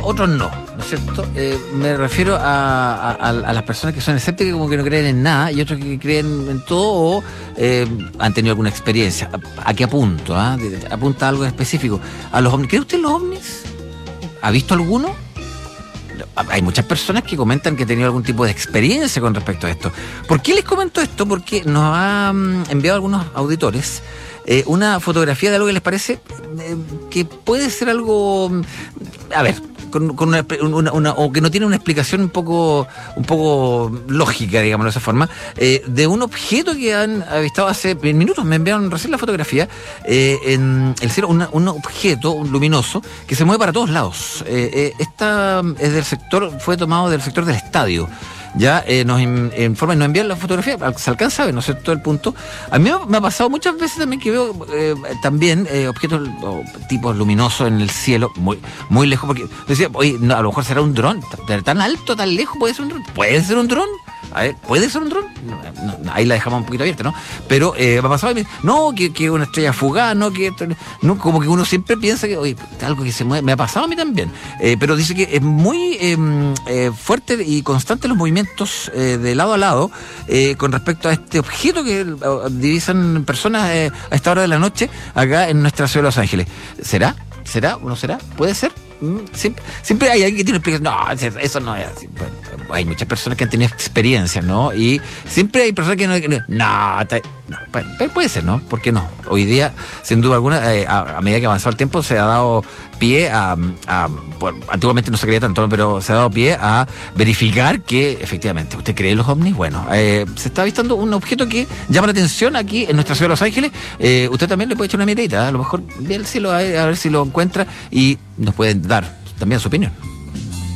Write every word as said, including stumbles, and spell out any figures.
otros no, ¿no es cierto? Eh, me refiero a, a, a las personas que son escépticas, como que no creen en nada, y otros que creen en todo o eh, han tenido alguna experiencia. ¿A, a qué apunto? ¿Ah? ¿Apunta a algo específico? ¿A los ovnis? ¿Cree usted en los ovnis? ¿Ha visto alguno? Hay muchas personas que comentan que han tenido algún tipo de experiencia con respecto a esto. ¿Por qué les comento esto? Porque nos han enviado algunos auditores eh, una fotografía de algo que les parece eh, que puede ser algo, a ver, con, con una, una, una, o que no tiene una explicación un poco un poco lógica, digamos de esa forma, eh, de un objeto que han avistado hace minutos. Me enviaron recién la fotografía eh, en el cielo, una, un objeto un luminoso que se mueve para todos lados. Eh, eh, esta es del sector, fue tomado del sector del estadio. Ya eh, nos in, informan, nos envían la fotografía, se alcanza a ver, ¿no es cierto?, el punto. A mí me ha pasado muchas veces también que veo eh, también eh, objetos o tipos luminosos en el cielo, muy muy lejos, porque decía, oye, no, a lo mejor será un dron, tan alto, tan lejos, puede ser un dron, puede ser un dron. A ver, ¿puede ser un dron? No, no, ahí la dejamos un poquito abierta, ¿no? Pero eh, me ha pasado, no, que, que una estrella fugaz, no, que no, como que uno siempre piensa que, oye, algo que se mueve, me ha pasado a mí también. Eh, pero dice que es muy eh, eh, fuerte y constante los movimientos eh, de lado a lado eh, con respecto a este objeto que eh, divisan personas eh, a esta hora de la noche acá en nuestra ciudad de Los Ángeles. ¿Será? ¿Será o no será? ¿Puede ser? Siempre, siempre hay alguien que tiene explicación. No, eso no es así. Bueno, hay muchas personas que han tenido experiencias, ¿no? Y siempre hay personas que no. Que no, no, no, puede ser, ¿no? ¿Por qué no? Hoy día, sin duda alguna, eh, a, a medida que ha avanzado el tiempo, se ha dado pie a. a bueno, antiguamente no se creía tanto, pero se ha dado pie a verificar que efectivamente usted cree en los ovnis. Bueno, eh, se está avistando un objeto que llama la atención aquí en nuestra ciudad de Los Ángeles. Eh, usted también le puede echar una miradita, ¿eh? A lo mejor ve el cielo a ver, a ver si lo encuentra y nos pueden dar también su opinión.